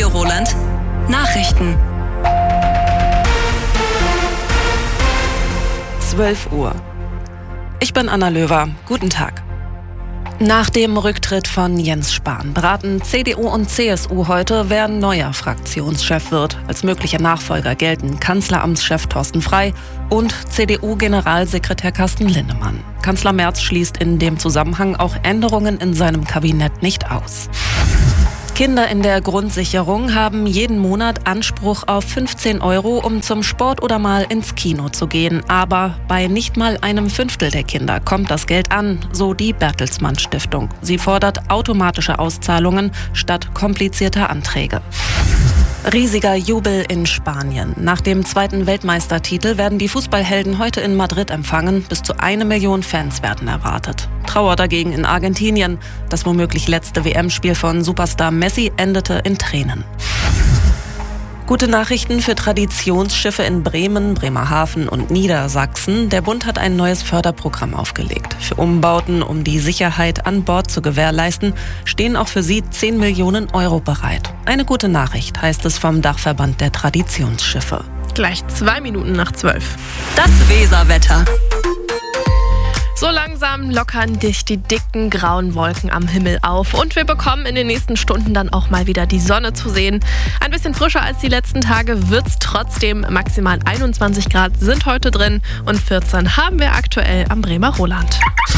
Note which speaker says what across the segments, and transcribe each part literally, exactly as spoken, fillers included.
Speaker 1: Radio Roland. Nachrichten.
Speaker 2: zwölf Uhr. Ich bin Anna Löwer. Guten Tag. Nach dem Rücktritt von Jens Spahn beraten C D U und C S U heute, wer neuer Fraktionschef wird. Als mögliche Nachfolger gelten Kanzleramtschef Thorsten Frey und C D U-Generalsekretär Carsten Linnemann. Kanzler Merz schließt in dem Zusammenhang auch Änderungen in seinem Kabinett nicht aus. Kinder in der Grundsicherung haben jeden Monat Anspruch auf fünfzehn Euro, um zum Sport oder mal ins Kino zu gehen. Aber bei nicht mal einem Fünftel der Kinder kommt das Geld an, so die Bertelsmann Stiftung. Sie fordert automatische Auszahlungen statt komplizierter Anträge. Riesiger Jubel in Spanien. Nach dem zweiten Weltmeistertitel werden die Fußballhelden heute in Madrid empfangen. Bis zu eine Million Fans werden erwartet. Trauer dagegen in Argentinien. Das womöglich letzte W M-Spiel von Superstar Messi endete in Tränen. Gute Nachrichten für Traditionsschiffe in Bremen, Bremerhaven und Niedersachsen. Der Bund hat ein neues Förderprogramm aufgelegt. Für Umbauten, um die Sicherheit an Bord zu gewährleisten, stehen auch für sie zehn Millionen Euro bereit. Eine gute Nachricht, heißt es vom Dachverband der Traditionsschiffe.
Speaker 3: Gleich zwei Minuten nach zwölf.
Speaker 1: Das Weserwetter.
Speaker 3: So langsam lockern dich die dicken grauen Wolken am Himmel auf und wir bekommen in den nächsten Stunden dann auch mal wieder die Sonne zu sehen. Ein bisschen frischer als die letzten Tage wird's trotzdem. Maximal einundzwanzig Grad sind heute drin und vierzehn haben wir aktuell am Bremer Roland.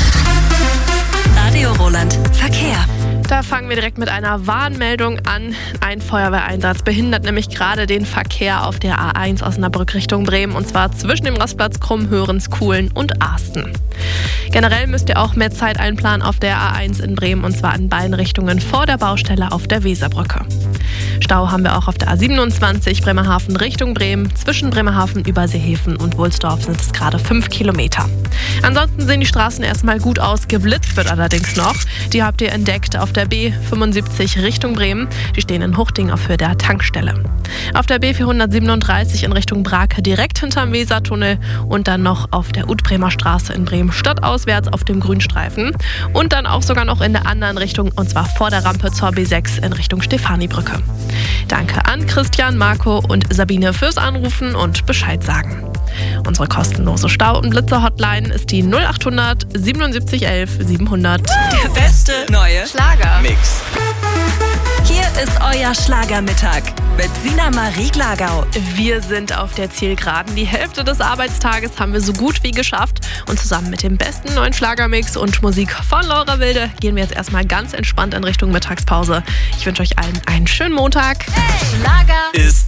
Speaker 1: Radio Roland. Verkehr.
Speaker 3: Da fangen wir direkt mit einer Warnmeldung an. Ein Feuerwehreinsatz behindert nämlich gerade den Verkehr auf der A eins Osnabrück Richtung Bremen, und zwar zwischen dem Rastplatz Krummhörens, Kuhlen und Arsten. Generell müsst ihr auch mehr Zeit einplanen auf der A eins in Bremen, und zwar in beiden Richtungen vor der Baustelle auf der Weserbrücke. Stau haben wir auch auf der A siebenundzwanzig Bremerhaven Richtung Bremen. Zwischen Bremerhaven, Überseehäfen und Wulsdorf sind es gerade fünf Kilometer. Ansonsten sehen die Straßen erstmal gut aus, geblitzt wird allerdings noch. Die habt ihr entdeckt auf der B fünfundsiebzig Richtung Bremen. Die stehen in Huchting auf Höhe der Tankstelle. Auf der B vierhundertsiebenunddreißig in Richtung Brake direkt hinterm Wesertunnel und dann noch auf der Utbremer Straße in Bremen stadtauswärts auf dem Grünstreifen. Und dann auch sogar noch in der anderen Richtung, und zwar vor der Rampe zur B sechs in Richtung Stefanibrücke. Danke an Christian, Marco und Sabine fürs Anrufen und Bescheid sagen. Unsere kostenlose Stau- und Blitzer-Hotline ist die null achthundert siebenundsiebzig elf siebenhundert.
Speaker 1: Der beste neue
Speaker 4: Schlager-Mix.
Speaker 1: Hier ist euer Schlagermittag mit Sina Marie Glagau.
Speaker 3: Wir sind auf der Zielgeraden. Die Hälfte des Arbeitstages haben wir so gut wie geschafft. Und zusammen mit dem besten neuen Schlagermix und Musik von Laura Wilde gehen wir jetzt erstmal ganz entspannt in Richtung Mittagspause. Ich wünsche euch allen einen schönen Montag.
Speaker 1: Hey, Schlager
Speaker 4: Ist